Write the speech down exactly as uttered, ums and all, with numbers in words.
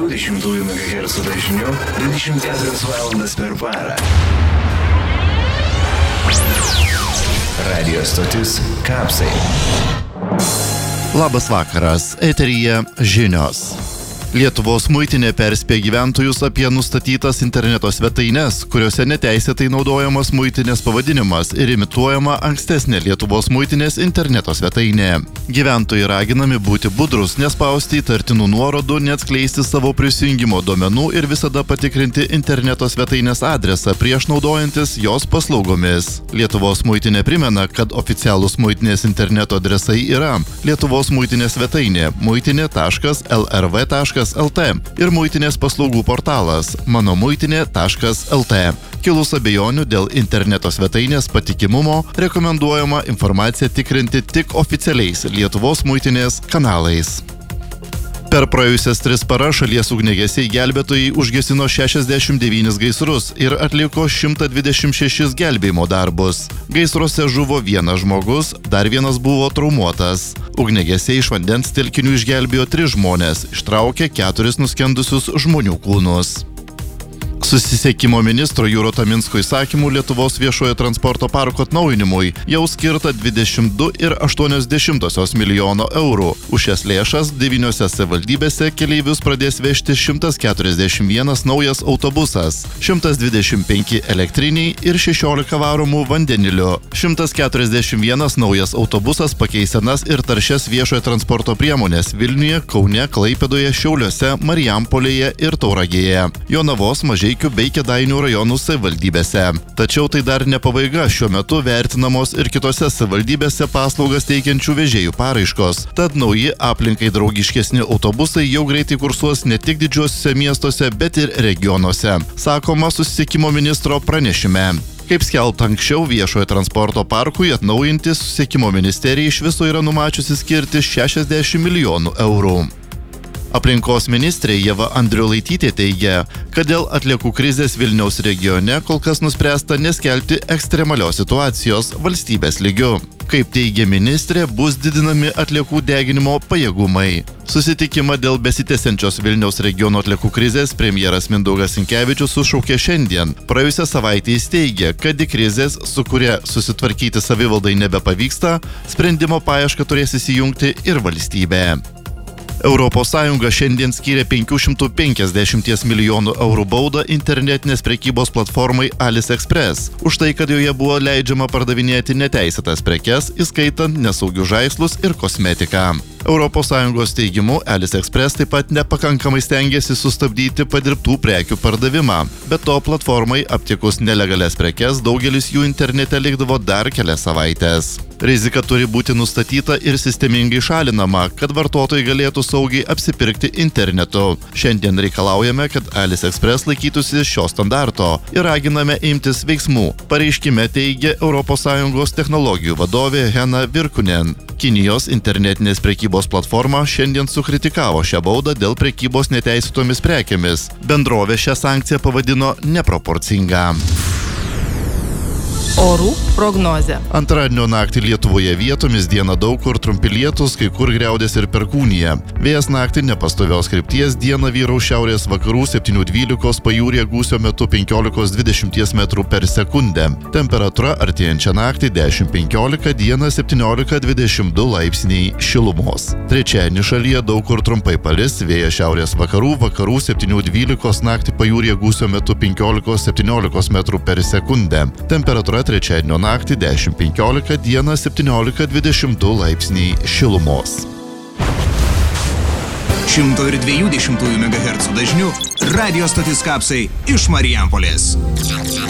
dviejų megahercų dažniu dvidešimt keturias valandas per parą. Radio stotis Kapsai. Labas vakaras, eteryje žinios. Lietuvos muitinė perspėja gyventojus apie nustatytas interneto svetaines, kuriuose neteisėtai naudojamas muitinės pavadinimas ir imituojama ankstesnė Lietuvos muitinės interneto svetainė. Gyventojai raginami būti budrus, nespausti įtartinų nuorodų, neatskleisti savo prisijungimo duomenų ir visada patikrinti interneto svetainės adresą prieš naudojantis jos paslaugomis. Lietuvos muitinė primena, kad oficialūs muitinės interneto adresai yra Lietuvos muitinės svetainė muitinė taškas l r v taškas l t ir muitinės paslaugų portalas mano muitinė taškas l t. Kilus abejonių dėl interneto svetainės patikimumo, rekomenduojama informaciją tikrinti tik oficialiais Lietuvos muitinės kanalais. Per praėjusias tris paras šalies ugniagesiai gelbėtojai užgesino šešiasdešimt devynis gaisrus ir atliko šimtą dvidešimt šešis gelbėjimo darbus. Gaisruose žuvo vienas žmogus, dar vienas buvo traumuotas. Ugniagesiai iš vandens telkinių išgelbėjo tris žmones, ištraukė keturis nuskendusius žmonių kūnus. Susisiekimo ministro Jūro Taminsko įsakymų Lietuvos viešojo transporto parko atnaujinimui jau skirta dvidešimt du ir aštuonios dešimtosios milijono eurų. Už šias lėšas devyniose savivaldybėse keleivius pradės vežti šimtas keturiasdešimt vienas naujas autobusas, šimtas dvidešimt penki elektriniai ir šešiolika varomų vandeniliu. šimtas keturiasdešimt vienas naujas autobusas pakeis senas ir taršias viešojo transporto priemonės Vilniuje, Kaune, Klaipėdoje, Šiauliuose, Marijampolėje ir Tauragėje, Jonavos, Mažeikių bei Kėdainių rajonų savivaldybėse. Tačiau tai dar ne pabaiga, šiuo metu vertinamos ir kitose savivaldybėse paslaugas teikiančių vežėjų paraiškos. Tad nauji aplinkai draugiškesni autobusai jau greitai kursuos ne tik didžiuosiuose miestuose, bet ir regionuose, sakoma susisiekimo ministro pranešime. Kaip skelbta anksčiau, viešojo transporto parkui atnaujinti susisiekimo ministerija iš viso yra numačiusi skirti šešiasdešimt milijonų eurų. Aplinkos ministrė Ieva Andriulaitytė teigia, kad dėl atliekų krizės Vilniaus regione kol kas nuspręsta neskelbti ekstremalios situacijos valstybės lygiu. Kaip teigia ministrė, bus didinami atliekų deginimo pajėgumai. Susitikimą dėl besitęsiančios Vilniaus regiono atliekų krizės premjeras Mindaugas Sinkevičius sušaukė šiandien. Praėjusią savaitę jis teigia, kad į krizės, su kuria susitvarkyti savivaldai nebepavyksta, sprendimo paiešką turės įsijungti ir valstybė. Europos Sąjunga šiandien skyrė penkių šimtų penkiasdešimt milijonų eurų baudą internetinės prekybos platformai AliExpress už tai, kad joje buvo leidžiama pardavinėti neteisėtas prekes, įskaitant nesaugius žaislus ir kosmetiką. Europos Sąjungos teigimu, AliExpress taip pat nepakankamai stengiasi sustabdyti padirbtų prekių pardavimą. Be to, platformai aptikus nelegalias prekes, daugelis jų internete likdavo dar kelias savaitės. Rizika turi būti nustatyta ir sistemingai šalinama, kad vartotojai galėtų saugiai apsipirkti internetu. Šiandien reikalaujame, kad AliExpress laikytųsi šio standarto ir raginame imtis veiksmų, pareiškime teigia Europos Sąjungos technologijų vadovė Hena Virkunen. Kinijos internetinės prekybos platforma šiandien sukritikavo šią baudą dėl prekybos neteisėtomis prekėmis. Bendrovė šią sankciją pavadino neproporcinga. Orų prognozė. Antradienio naktį Lietuvoje vietomis dieną daug kur trumpi lietūs, kai kur griaudės ir perkūnija. Vėjas naktį nepastovios krypties, dieną vyraus šiaurės vakarų septynių dvylikos, pajūryje gūsio metu penkiolikos dvidešimt metrų per sekundę. Temperatūra artėjančią naktį dešimt penkiolika, dieną septyniolika dvidešimt du laipsniai šilumos. Trečiadienį šalyje daug kur trumpai palis, vėjas šiaurės vakarų, vakarų septynių dvylikos, naktį pajūryje gūsio metu penkiolikos septyniolikos metrų per sekundę. Temperatūra trečiadienio naktį dešimt penkiolika, dieną septyniolika dvidešimt du laipsniai šilumos. šimto dviejų megahercų dažniu radio stotis Kapsai iš Marijampolės.